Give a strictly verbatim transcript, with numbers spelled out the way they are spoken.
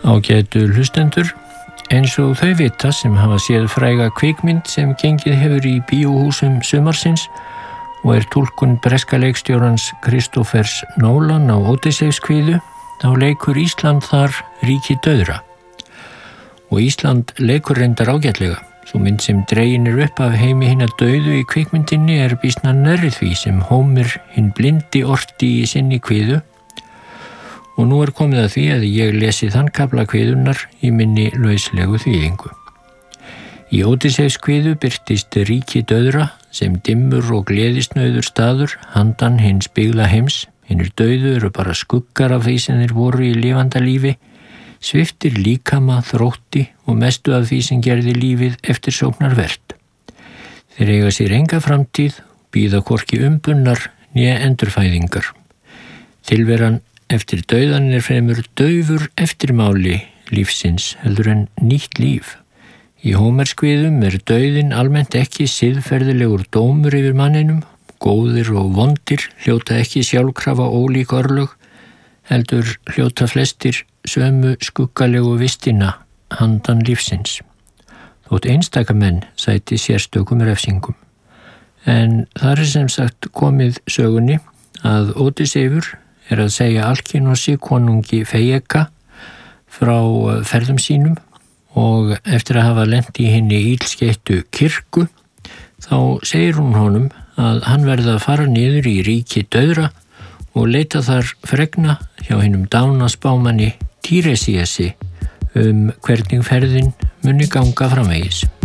Ágætu hlustendur, eins og þau vita sem hafa séð fræga kvikmynd sem gengið hefur í bíóhúsum sumarsins og er túlkun breska leikstjórans Christophers Nolan á Ódysseifskviðu, þá leikur Ísland þar ríki dauðra. Og Ísland leikur reyndar ágætlega. Sú mynd sem dregin er upp af heimi hinna dauðu í kvikmyndinni er býsna nærri því sem Hómir hinn blindi orti í sinni kviðu. Og nú er komið að því að ég lesi þann kafla kviðunnar í minni lauslegu þýðingu. Í Ódysseifskviðu birtist ríki dauðra sem dimmur og gleðisnauður staður handan hins byggða heims. Hinnir dauðu eru bara skuggar af því sem þeir voru í lifanda lífi, sviptir líkama, þrótti og mestu af því sem gerði lífið eftirsóknarvert. Þeir eiga sér enga framtíð, bíða hvorki umbunnar né endurfæðingar. Tilveran eftir dauðan er fremur daufur eftirmáli lífsins heldur en nýtt líf. Í Hómerskviðum er dauðin almennt ekki siðferðilegur dómur yfir manninum, góðir og vondir hljóta ekki sjálfkrafa ólík örlög, heldur hljóta flestir sömu skuggalegu vistina handan lífsins. Þótt einstaka menn sæti sérstökum refsingum. En þar er sem sagt komið sögunni að Ódysseifur er að segja Alkínosi konungi Fejeka frá ferðum sínum og eftir að hafa lent í hinni ílskeittu kirkju þá segir hún honum að hann verði að fara niður í ríki dauðra og leita þar fregna hjá hinum dána spámanni Tíresíasi um hvernig ferðin muni ganga framvegis.